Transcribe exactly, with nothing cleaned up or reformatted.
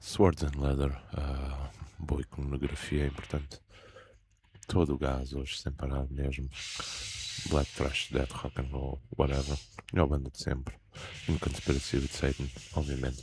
Swords and Leather, uh, boa iconografia é importante. Todo o gás hoje, sem parar mesmo. Black Trash, Death, Rock and Roll, whatever. Melhor banda de sempre. In Conspiracy with Satan, obviamente.